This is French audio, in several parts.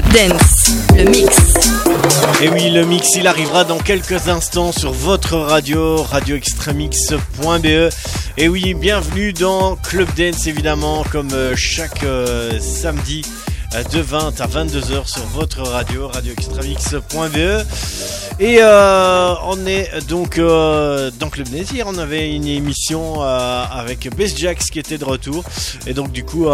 Dance, le mix. Et oui, le mix, il arrivera dans quelques instants sur votre radio, radioextremix.be. Et oui, bienvenue dans Club Dance, évidemment, comme chaque samedi de 20 à 22h sur votre radio, radioextremix.be. Et on est donc dans Club Dance. Hier, on avait une émission avec Best Jax qui était de retour. Et donc du coup,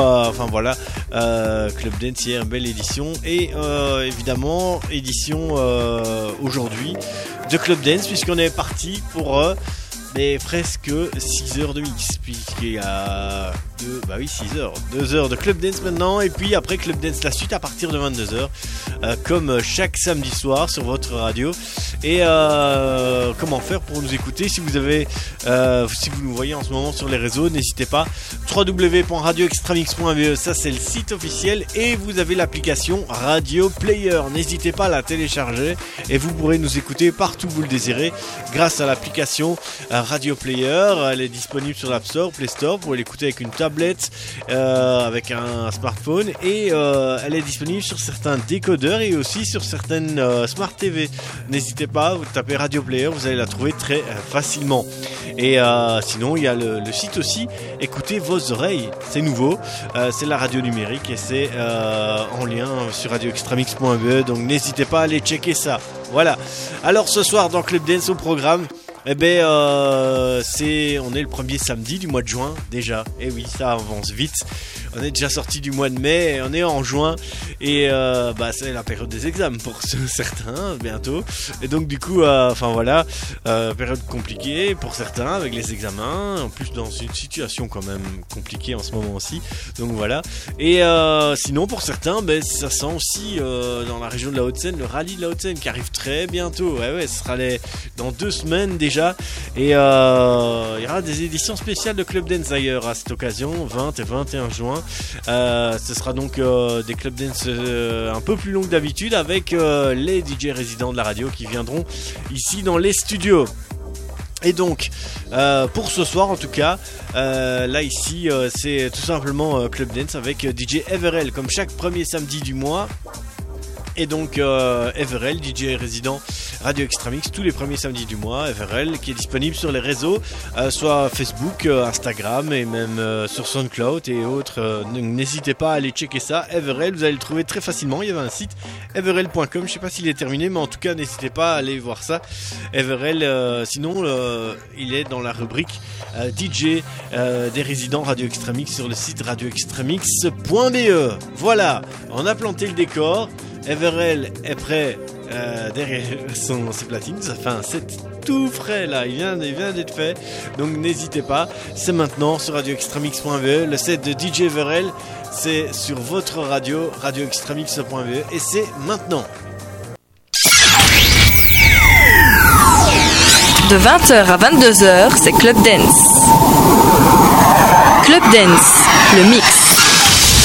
Club Dance hier, belle édition. Et évidemment, édition aujourd'hui de Club Dance, puisqu'on est parti pour presque 6 heures de mix, puisqu'il y a 2 heures de Club Dance maintenant, et puis après Club Dance la suite à partir de 22h, comme chaque samedi soir sur votre radio. Et comment faire pour nous écouter si vous avez si vous nous voyez en ce moment sur les réseaux, n'hésitez pas, www.radioextremix.be, ça c'est le site officiel, et vous avez l'application Radio Player, n'hésitez pas à la télécharger et vous pourrez nous écouter partout où vous le désirez grâce à l'application Radio Player. Elle est disponible sur l'App Store, Play Store, vous pouvez l'écouter avec une tablette, avec un smartphone, et elle est disponible sur certains décodeurs et aussi sur certaines Smart TV. N'hésitez pas, vous tapez Radio Player, vous allez la trouver très facilement. Et sinon il y a le site aussi, écoutez vos oreilles, c'est nouveau, c'est la radio numérique et c'est en lien sur radioextremix.be, donc n'hésitez pas à aller checker ça. Voilà, alors ce soir dans Club Dance au programme, on est le premier samedi du mois de juin déjà. Et oui, ça avance vite. On est déjà sorti du mois de mai, on est en juin. Et c'est la période des examens pour certains bientôt. Et donc du coup, période compliquée pour certains avec les examens. En plus dans une situation quand même compliquée en ce moment aussi. Donc voilà. Et sinon pour certains, ça sent aussi dans la région de la Haute-Seine, le rallye de la Haute-Seine qui arrive très bientôt. Ouais, ce sera dans 2 semaines déjà. Et il y aura des éditions spéciales de Club Dance d'ailleurs à cette occasion, 20 et 21 juin. Ce sera donc des Club Dance un peu plus longs que d'habitude, avec les DJ résidents de la radio qui viendront ici dans les studios. Et donc pour ce soir en tout cas, là ici c'est tout simplement Club Dance avec DJ Everell comme chaque premier samedi du mois. Et donc Everell, DJ résident Radio Extremix, tous les premiers samedis du mois. Everell qui est disponible sur les réseaux, soit Facebook, Instagram et même sur SoundCloud et autres. N'hésitez pas à aller checker ça. Everell, vous allez le trouver très facilement. Il y avait un site, everell.com, je sais pas s'il est terminé, mais en tout cas n'hésitez pas à aller voir ça. Everell, sinon il est dans la rubrique DJ des résidents Radio Extremix sur le site radioextremix.be. Voilà, on a planté le décor. Everell est prêt derrière ses platines, enfin c'est tout frais là, il vient d'être fait, donc n'hésitez pas, c'est maintenant sur radioextremix.be, le set de DJ Everell, c'est sur votre radio, radioextremix.be, et c'est maintenant. De 20h à 22h, c'est Club Dance. Club Dance, le mix.